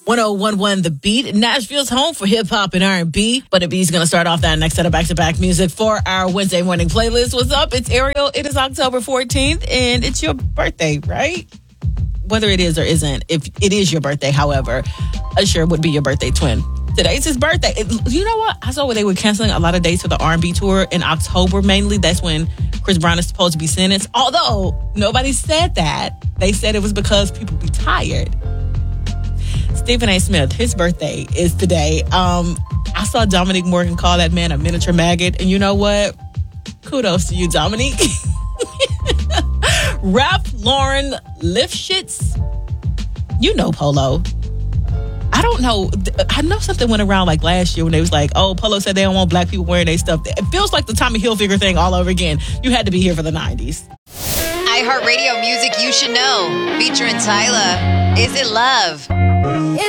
1011 The Beat, Nashville's home for hip-hop and R&B. But B's going to start off that next set of back-to-back music for our Wednesday morning playlist. What's up? It's Ariel. It is October 14th, and it's your birthday, right? Whether it is or isn't, if it is your birthday, however, Usher would be your birthday twin. Today's his birthday. You know what? I saw where they were canceling a lot of dates for the R&B tour in October, mainly. That's when Chris Brown is supposed to be sentenced. Although, nobody said that. They said it was because people be tired. Stephen A. Smith, his birthday is today. I saw Dominique Morgan call that man a miniature maggot. And you know what? Kudos to you, Dominique. Ralph Lauren Lifshitz. You know Polo. I don't know. I know something went around like last year when they was like, oh, Polo said they don't want black people wearing their stuff. It feels like the Tommy Hilfiger thing all over again. You had to be here for the 90s. iHeartRadio music you should know. Featuring Tyla. Is It Love?